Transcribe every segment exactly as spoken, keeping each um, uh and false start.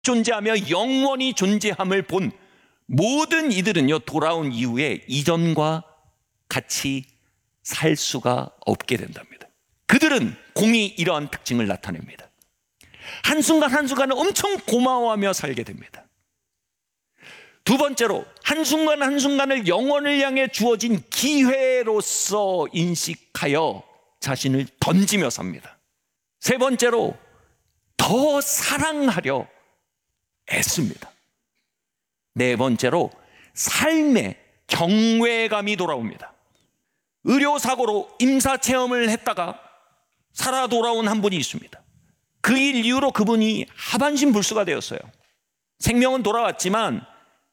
존재하며 영원히 존재함을 본 모든 이들은요, 돌아온 이후에 이전과 같이 살 수가 없게 된답니다. 그들은 공이 이러한 특징을 나타냅니다. 한순간 한순간을 엄청 고마워하며 살게 됩니다. 두 번째로, 한순간 한순간을 영원을 향해 주어진 기회로서 인식하여 자신을 던지며 삽니다. 세 번째로, 더 사랑하려 애씁니다. 네 번째로, 삶의 경외감이 돌아옵니다. 의료사고로 임사체험을 했다가 살아 돌아온 한 분이 있습니다. 그 일 이후로 그분이 하반신 불수가 되었어요. 생명은 돌아왔지만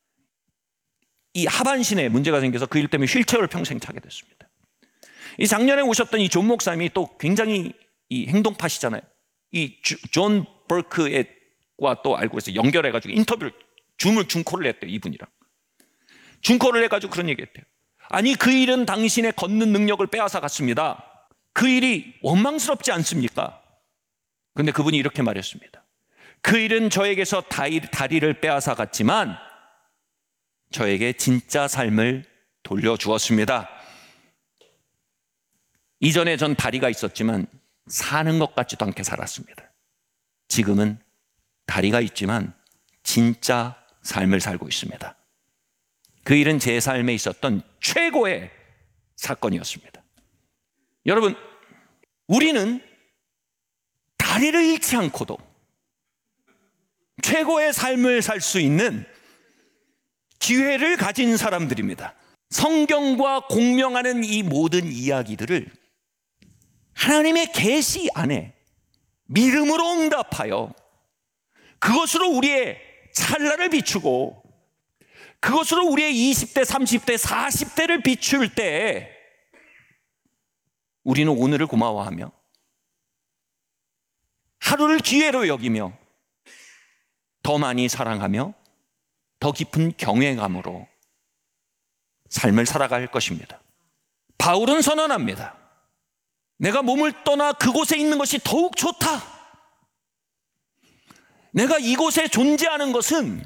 이 하반신에 문제가 생겨서 그 일 때문에 휠체어를 평생 타게 됐습니다. 이 작년에 오셨던 이 존 목사님이 또 굉장히 이 행동파시잖아요. 이 존 버크와 또 알고 있어요. 연결해가지고 인터뷰를 줌을 중코를 했대요. 이분이랑 중코를 해가지고 그런 얘기했대요. 아니, 그 일은 당신의 걷는 능력을 빼앗아 갔습니다. 그 일이 원망스럽지 않습니까? 근데 그분이 이렇게 말했습니다. 그 일은 저에게서 다리를 빼앗아 갔지만 저에게 진짜 삶을 돌려주었습니다. 이전에 전 다리가 있었지만 사는 것 같지도 않게 살았습니다. 지금은 다리가 있지만 진짜 삶을 살고 있습니다. 그 일은 제 삶에 있었던 최고의 사건이었습니다. 여러분, 우리는 다리를 잃지 않고도 최고의 삶을 살 수 있는 기회를 가진 사람들입니다. 성경과 공명하는 이 모든 이야기들을 하나님의 계시 안에 믿음으로 응답하여 그것으로 우리의 찰나를 비추고 그것으로 우리의 이십 대, 삼십 대, 사십 대를 비출 때 우리는 오늘을 고마워하며 하루를 기회로 여기며 더 많이 사랑하며 더 깊은 경외감으로 삶을 살아갈 것입니다. 바울은 선언합니다. 내가 몸을 떠나 그곳에 있는 것이 더욱 좋다. 내가 이곳에 존재하는 것은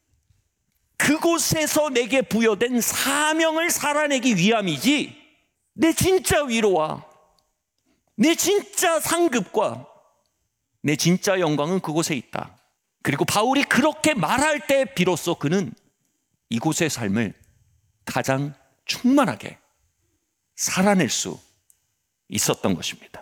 그곳에서 내게 부여된 사명을 살아내기 위함이지 내 진짜 위로와 내 진짜 상급과 내 진짜 영광은 그곳에 있다. 그리고 바울이 그렇게 말할 때 비로소 그는 이곳의 삶을 가장 충만하게 살아낼 수 있었던 것입니다.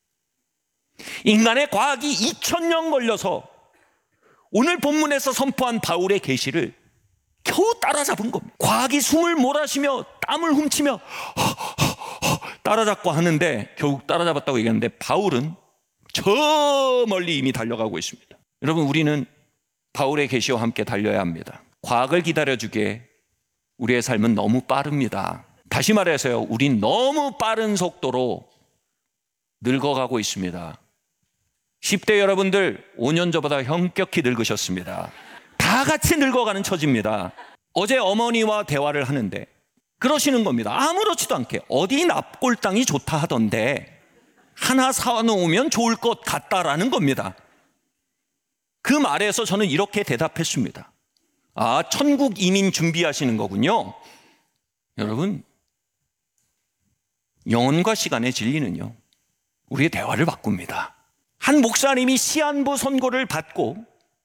인간의 과학이 이천 년 걸려서 오늘 본문에서 선포한 바울의 계시를 겨우 따라잡은 겁니다. 과학이 숨을 몰아쉬며 땀을 훔치며 허, 허, 허, 따라잡고 하는데 결국 따라잡았다고 얘기하는데 바울은 저 멀리 이미 달려가고 있습니다. 여러분, 우리는 바울의 계시와 함께 달려야 합니다. 과학을 기다려주기에 우리의 삶은 너무 빠릅니다. 다시 말해서요, 우린 너무 빠른 속도로 늙어가고 있습니다. 십 대 여러분들 오 년 전보다 현격히 늙으셨습니다. 다 같이 늙어가는 처지입니다. 어제 어머니와 대화를 하는데 그러시는 겁니다. 아무렇지도 않게 어디 납골당이 좋다 하던데 하나 사놓으면 좋을 것 같다라는 겁니다. 그 말에서 저는 이렇게 대답했습니다. 아, 천국 이민 준비하시는 거군요. 여러분, 영혼과 시간의 진리는요, 우리의 대화를 바꿉니다. 한 목사님이 시한부 선고를 받고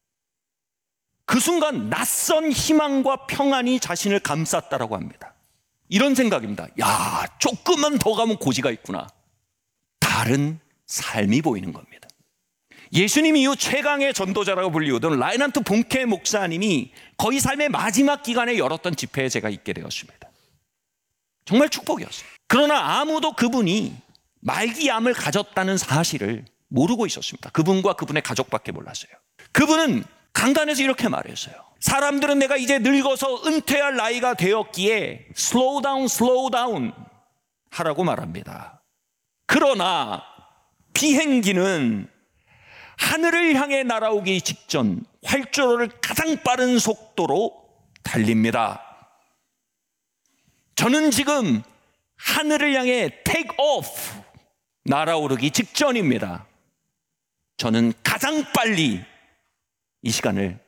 그 순간 낯선 희망과 평안이 자신을 감쌌다라고 합니다. 이런 생각입니다. 야, 조금만 더 가면 고지가 있구나. 다른 삶이 보이는 겁니다. 예수님 이후 최강의 전도자라고 불리우던 라인한트 본케 목사님이 거의 삶의 마지막 기간에 열었던 집회에 제가 있게 되었습니다. 정말 축복이었어요. 그러나 아무도 그분이 말기암을 가졌다는 사실을 모르고 있었습니다. 그분과 그분의 가족밖에 몰랐어요. 그분은 강단에서 이렇게 말했어요. 사람들은 내가 이제 늙어서 은퇴할 나이가 되었기에 slow down, slow down 하라고 말합니다. 그러나 비행기는 하늘을 향해 날아오기 직전 활주로를 가장 빠른 속도로 달립니다. 저는 지금 하늘을 향해 take off, 날아오르기 직전입니다. 저는 가장 빨리 이 시간을